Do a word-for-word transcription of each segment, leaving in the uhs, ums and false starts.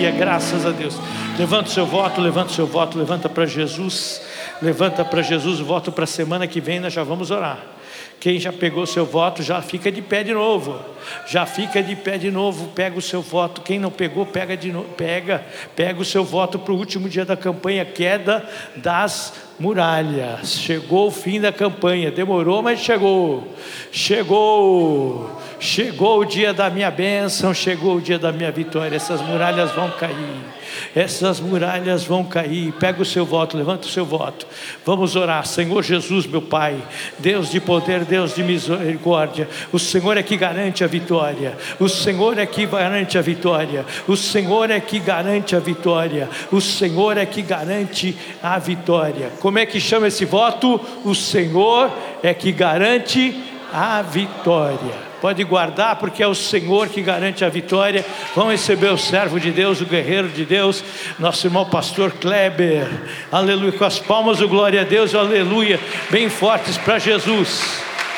aleluia, graças a Deus. Levanta o seu voto, levanta o seu voto, levanta para Jesus, levanta para Jesus o voto para a semana que vem, nós já vamos orar. Quem já pegou seu voto, já fica de pé de novo, já fica de pé de novo, pega o seu voto. Quem não pegou, pega de novo, pega, pega o seu voto para o último dia da campanha, queda das muralhas. Chegou o fim da campanha, demorou, mas chegou, chegou, chegou o dia da minha bênção, chegou o dia da minha vitória. Essas muralhas vão cair, essas muralhas vão cair. Pega o seu voto, levanta o seu voto, vamos orar. Senhor Jesus, meu Pai, Deus de poder, Deus de misericórdia, o Senhor é que garante a vitória, o Senhor é que garante a vitória, o Senhor é que garante a vitória, o Senhor é que garante a vitória. Como é que chama esse voto? O Senhor é que garante a vitória. Pode guardar, porque é o Senhor que garante a vitória. Vamos receber o servo de Deus, o guerreiro de Deus, nosso irmão pastor Kleber, aleluia, com as palmas do glória a Deus, aleluia, bem fortes para Jesus.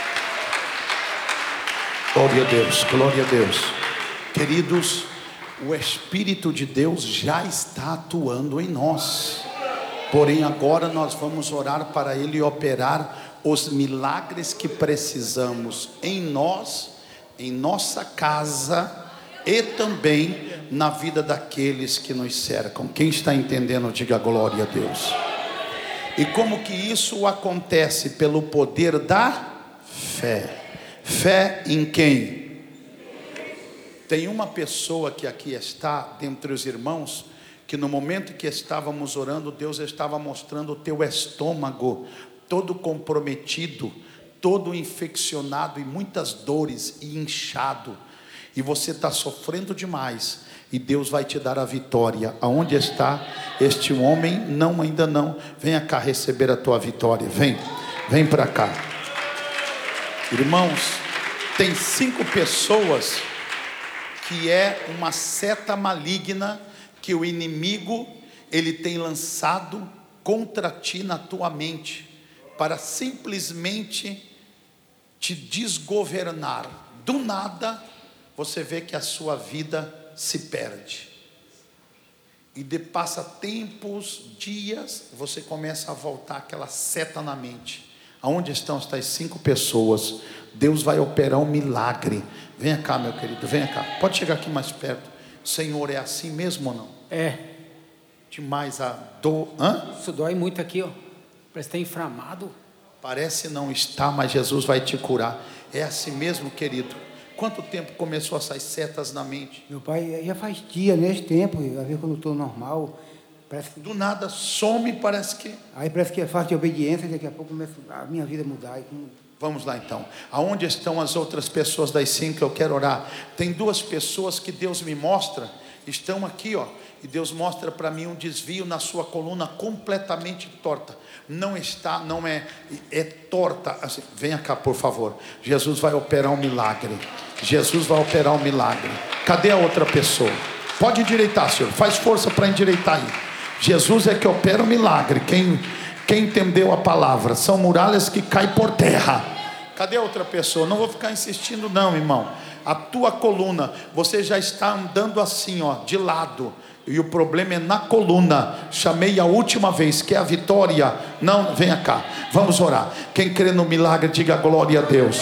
Glória a Deus, glória a Deus. Queridos, o Espírito de Deus já está atuando em nós, porém agora nós vamos orar para Ele operar os milagres que precisamos em nós, em nossa casa e também na vida daqueles que nos cercam. Quem está entendendo, diga glória a Deus. E como que isso acontece? Pelo poder da fé. Fé em quem? Tem uma pessoa que aqui está, dentre os irmãos, que no momento que estávamos orando, Deus estava mostrando o teu estômago todo comprometido, todo infeccionado e muitas dores e inchado, e você está sofrendo demais, e Deus vai te dar a vitória. Aonde está este homem? Não, ainda não. Venha cá receber a tua vitória. Vem, vem para cá. Irmãos, tem cinco pessoas que é uma seta maligna que o inimigo ele tem lançado contra ti na tua mente, para simplesmente te desgovernar. Do nada, você vê que a sua vida se perde. E de passa tempos, dias, você começa a voltar aquela seta na mente. Aonde estão estas cinco pessoas? Deus vai operar um milagre. Venha cá, meu querido, venha cá. Pode chegar aqui mais perto. Senhor, é assim mesmo ou não? É. Demais a dor. Hã? Isso dói muito aqui, ó. Parece que está inflamado. Parece não estar, mas Jesus vai te curar. É assim mesmo, querido? Quanto tempo começou essas setas na mente? Meu pai, já faz dia nesse tempo, a ver quando eu estou normal. Parece que... Do nada some, parece que... Aí parece que é falta de obediência, daqui a pouco começa a minha vida a mudar. Vamos lá então. Aonde estão as outras pessoas das cinco que eu quero orar? Tem duas pessoas que Deus me mostra, estão aqui, ó. E Deus mostra para mim um desvio na sua coluna completamente torta. Não está, não é, é torta. Assim, venha cá, por favor. Jesus vai operar um milagre. Jesus vai operar um milagre. Cadê a outra pessoa? Pode endireitar, senhor. Faz força para endireitar aí. Jesus é que opera um milagre. Quem, quem entendeu a palavra? São muralhas que caem por terra. Cadê a outra pessoa? Não vou ficar insistindo não, irmão. A tua coluna, você já está andando assim, ó, de lado. E o problema é na coluna. Chamei a última vez, que é a vitória. Não, venha cá, vamos orar. Quem crê no milagre, diga glória a Deus.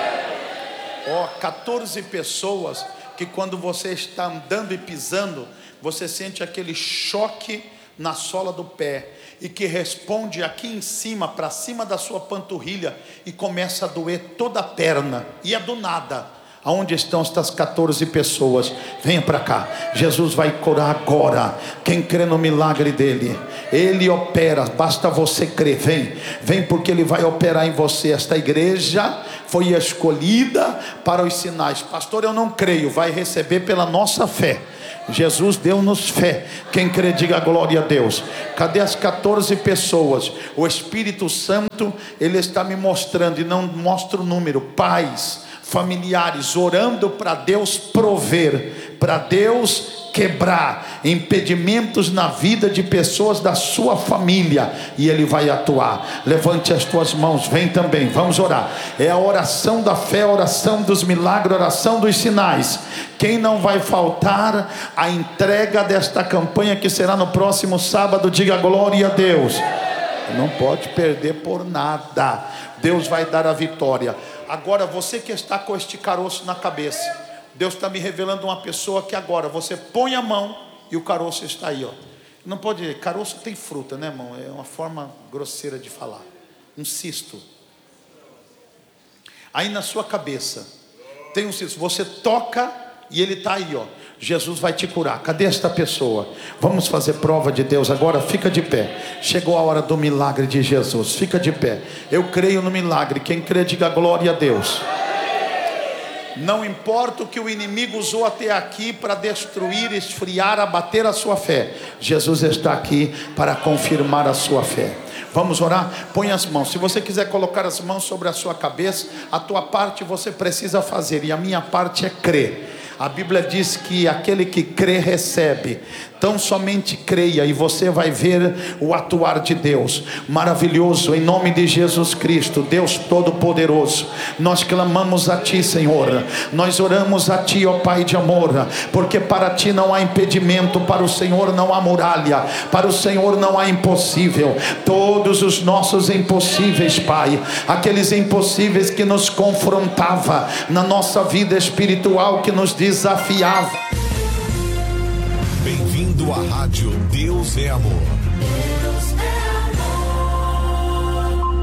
Ó, oh, quatorze pessoas que quando você está andando e pisando, você sente aquele choque na sola do pé, e que responde aqui em cima, para cima da sua panturrilha, e começa a doer toda a perna, e é do nada. Aonde estão estas quatorze pessoas? Venha para cá. Jesus vai curar agora. Quem crê no milagre dele, ele opera, basta você crer. Vem, vem porque ele vai operar em você. Esta igreja foi escolhida para os sinais. Pastor, eu não creio. Vai receber pela nossa fé. Jesus deu-nos fé. Quem crê, diga glória a Deus. Cadê as quatorze pessoas? O Espírito Santo, ele está me mostrando, e não mostra o número. Pais, familiares, orando para Deus prover para Deus quebrar impedimentos na vida de pessoas da sua família, e Ele vai atuar. Levante as tuas mãos, vem também, vamos orar. É a oração da fé, a oração dos milagres, a oração dos sinais. Quem não vai faltar a entrega desta campanha que será no próximo sábado, diga glória a Deus. Não pode perder por nada. Deus vai dar a vitória. Agora você que está com este caroço na cabeça, Deus está me revelando uma pessoa que agora você põe a mão e o caroço está aí, ó. Não pode, caroço tem fruta, né, irmão? É uma forma grosseira de falar. Um cisto. Aí na sua cabeça tem um cisto. Você toca e ele está aí, ó. Jesus vai te curar. Cadê esta pessoa? Vamos fazer prova de Deus agora. Fica de pé. Chegou a hora do milagre de Jesus. Fica de pé. Eu creio no milagre. Quem crê, diga glória a Deus. Não importa o que o inimigo usou até aqui para destruir, esfriar, abater a sua fé, Jesus está aqui para confirmar a sua fé. Vamos orar? Põe as mãos. Se você quiser colocar as mãos sobre a sua cabeça, a tua parte você precisa fazer, e a minha parte é crer. A Bíblia diz que aquele que crê recebe. Então somente creia e você vai ver o atuar de Deus. Maravilhoso, em nome de Jesus Cristo, Deus Todo-Poderoso. Nós clamamos a Ti, Senhor. Nós oramos a Ti, ó Pai de amor, porque para Ti não há impedimento, para o Senhor não há muralha, para o Senhor não há impossível. Todos os nossos impossíveis, Pai, aqueles impossíveis que nos confrontava na nossa vida espiritual, que nos desafiava. Bem-vindo à rádio Deus é Amor. Deus é amor.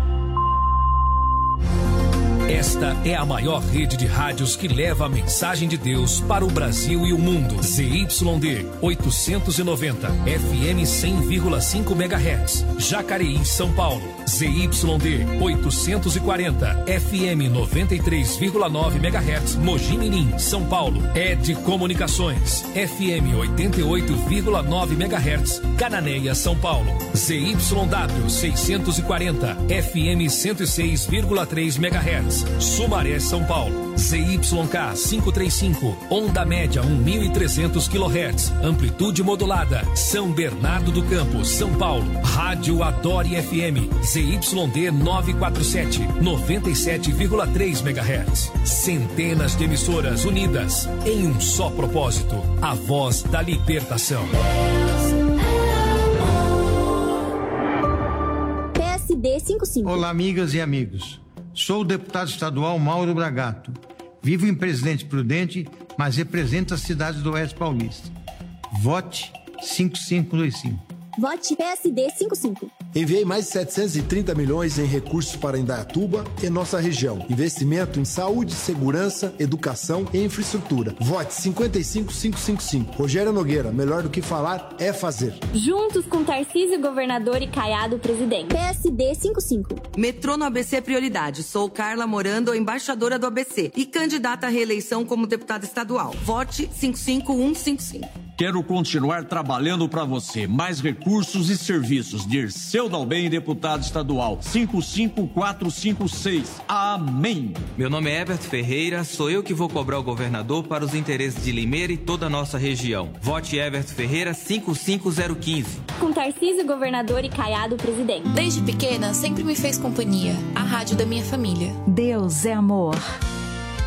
Esta é a maior rede de rádios que leva a mensagem de Deus para o Brasil e o mundo. Z Y D oitocentos e noventa, F M cem vírgula cinco megahertz, Jacareí, São Paulo. Z Y D oitocentos e quarenta, F M noventa e três vírgula nove megahertz, Mogi Mirim, São Paulo. Ed Comunicações, F M oitenta e oito vírgula nove megahertz, Cananéia, São Paulo. Z Y W seiscentos e quarenta, F M cento e seis vírgula três megahertz, Sumaré, São Paulo. Z Y K quinhentos e trinta e cinco, onda média mil e trezentos quilohertz, amplitude modulada, São Bernardo do Campo, São Paulo. Rádio Adore F M, Z Y D novecentos e quarenta e sete, noventa e sete vírgula três megahertz. Centenas de emissoras unidas em um só propósito, a voz da libertação. P S D cinquenta e cinco. Olá, amigas e amigos. Sou o deputado estadual Mauro Bragato. Vivo em Presidente Prudente, mas represento as cidades do Oeste Paulista. Vote cinco cinco dois cinco. Vote P S D cinquenta e cinco. Enviei mais de setecentos e trinta milhões em recursos para Indaiatuba e nossa região. Investimento em saúde, segurança, educação e infraestrutura. Vote cinquenta e cinco cinco cinco cinco. Rogério Nogueira, melhor do que falar é fazer. Juntos com Tarcísio, governador, e Caiado, presidente. P S D cinquenta e cinco. Metrô no A B C é prioridade. Sou Carla Morando, embaixadora do A B C e candidata à reeleição como deputada estadual. Vote cinco cinco um cinco cinco. Quero continuar trabalhando para você. Mais recursos e serviços. Dirceu Dalben, deputado estadual. cinco cinco quatro cinco seis. Amém. Meu nome é Herbert Ferreira. Sou eu que vou cobrar o governador para os interesses de Limeira e toda a nossa região. Vote Herbert Ferreira cinco cinco zero um cinco. Com Tarcísio, governador, e Caiado, presidente. Desde pequena, sempre me fez companhia. A rádio da minha família. Deus é amor.